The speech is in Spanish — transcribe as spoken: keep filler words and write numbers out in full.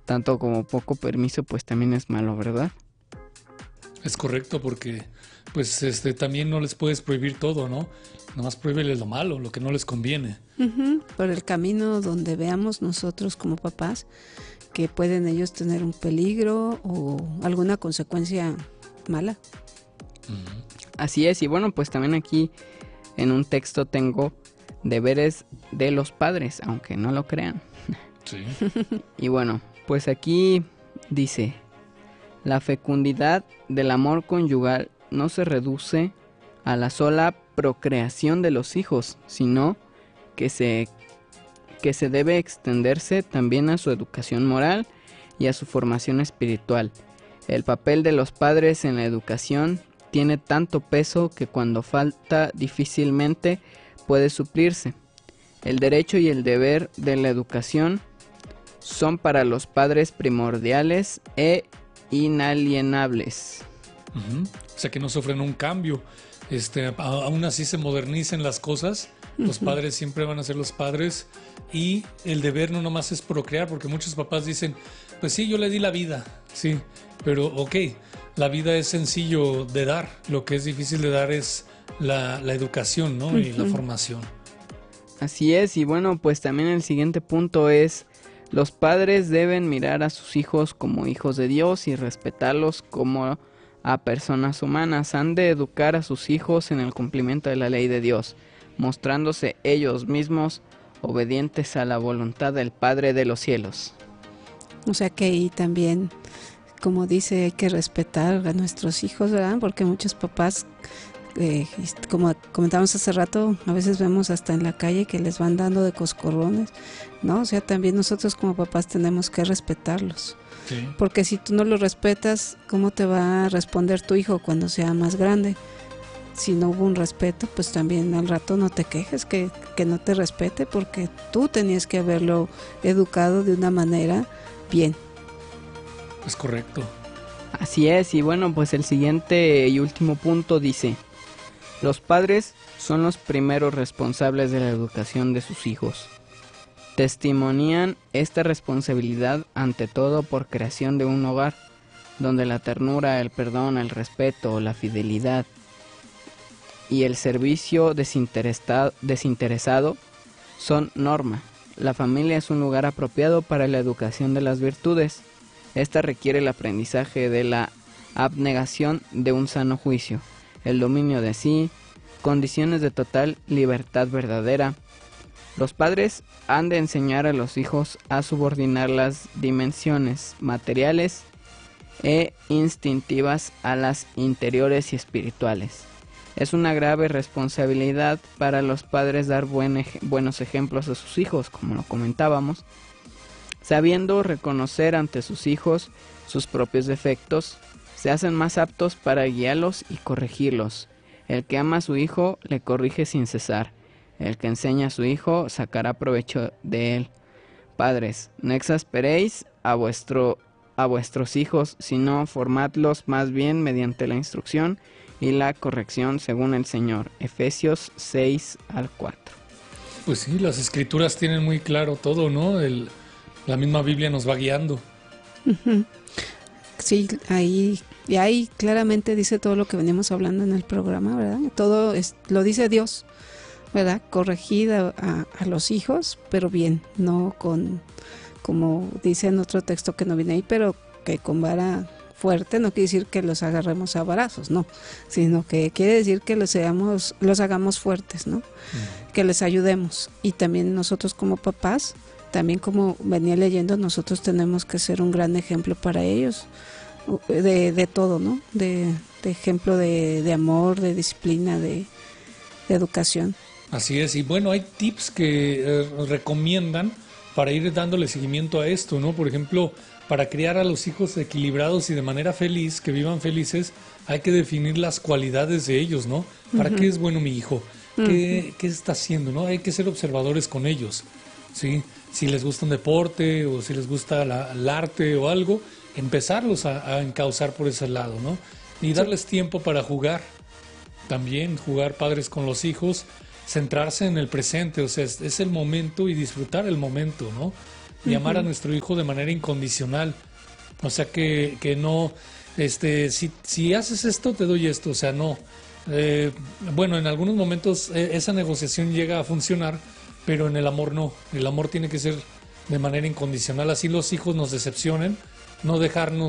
tanto como poco permiso pues también es malo, ¿verdad? Es correcto, porque pues este también no les puedes prohibir todo, ¿no? Nomás prohíbeles lo malo, lo que no les conviene. Uh-huh. Por el camino donde veamos nosotros como papás que pueden ellos tener un peligro o alguna consecuencia mala. Uh-huh. Así es, y bueno, pues también aquí en un texto tengo deberes de los padres, aunque no lo crean. Sí. Y bueno, pues aquí dice: la fecundidad del amor conyugal no se reduce a la sola procreación de los hijos, sino que se, que se debe extenderse también a su educación moral y a su formación espiritual. El papel de los padres en la educación tiene tanto peso que cuando falta difícilmente puede suplirse. El derecho y el deber de la educación son para los padres primordiales e inalienables. Uh-huh. O sea que no sufren un cambio. Este, a, aún así se modernicen las cosas. Los uh-huh. padres siempre van a ser los padres. Y el deber no nomás es procrear, porque muchos papás dicen, pues sí, yo le di la vida, sí, pero ok, la vida es sencillo de dar. Lo que es difícil de dar es la, la educación, ¿no? Uh-huh. Y la formación. Así es, y bueno, pues también el siguiente punto es: los padres deben mirar a sus hijos como hijos de Dios y respetarlos como a personas humanas. Han de educar a sus hijos en el cumplimiento de la ley de Dios, mostrándose ellos mismos obedientes a la voluntad del Padre de los cielos. O sea que ahí también, como dice, hay que respetar a nuestros hijos, ¿verdad? Porque muchos papás, eh, como comentábamos hace rato, a veces vemos hasta en la calle que les van dando de coscorrones, ¿no? O sea, también nosotros como papás tenemos que respetarlos. Sí. Porque si tú no los respetas, ¿cómo te va a responder tu hijo cuando sea más grande? Si no hubo un respeto, pues también al rato no te quejes que, que no te respete, porque tú tenías que haberlo educado de una manera bien. Es correcto. Así es, y bueno, pues el siguiente y último punto dice: los padres son los primeros responsables de la educación de sus hijos. Testimonian esta responsabilidad ante todo por creación de un hogar, donde la ternura, el perdón, el respeto, la fidelidad y el servicio desinteresado, desinteresado son norma. La familia es un lugar apropiado para la educación de las virtudes. Esta requiere el aprendizaje de la abnegación de un sano juicio, el dominio de sí, condiciones de total libertad verdadera. Los padres han de enseñar a los hijos a subordinar las dimensiones materiales e instintivas a las interiores y espirituales. Es una grave responsabilidad para los padres dar buen ej- buenos ejemplos a sus hijos, como lo comentábamos, sabiendo reconocer ante sus hijos sus propios defectos. Se hacen más aptos para guiarlos y corregirlos. El que ama a su hijo le corrige sin cesar. El que enseña a su hijo sacará provecho de él. Padres, no exasperéis a vuestro a vuestros hijos, sino formadlos más bien mediante la instrucción y la corrección según el Señor. Efesios seis al cuatro. Pues sí, las escrituras tienen muy claro todo, ¿no? El, la misma Biblia nos va guiando. Uh-huh. Sí, ahí, y ahí claramente dice todo lo que venimos hablando en el programa, ¿verdad? Todo es, lo dice Dios, ¿verdad? Corregid a, a, a los hijos, pero bien, no con, como dice en otro texto que no viene ahí, pero que con vara fuerte, no quiere decir que los agarremos a varazos, no, sino que quiere decir que los, seamos, los hagamos fuertes, ¿no? Uh-huh. Que les ayudemos. Y también nosotros como papás, también como venía leyendo, nosotros tenemos que ser un gran ejemplo para ellos, de, de todo, ¿no? De, de ejemplo de, de amor, de disciplina, de, de educación. Así es, y bueno, hay tips que eh, recomiendan para ir dándole seguimiento a esto, ¿no? Por ejemplo, para criar a los hijos equilibrados y de manera feliz, que vivan felices, hay que definir las cualidades de ellos, ¿no? ¿Para uh-huh. qué es bueno mi hijo? ¿Qué, uh-huh. ¿Qué está haciendo, no? Hay que ser observadores con ellos, ¿sí? Si les gusta un deporte o si les gusta la, el arte o algo, empezarlos a, a encauzar por ese lado, ¿no? Y darles sí. tiempo para jugar, también jugar padres con los hijos, centrarse en el presente, o sea, es, es el momento y disfrutar el momento, ¿no? y Ujú. amar a nuestro hijo de manera incondicional. O sea, que, que no, este, si, si haces esto, te doy esto. O sea, no. Eh, bueno, en algunos momentos eh, esa negociación llega a funcionar, pero en el amor no. El amor tiene que ser de manera incondicional. Así los hijos nos decepcionen, no dejarnos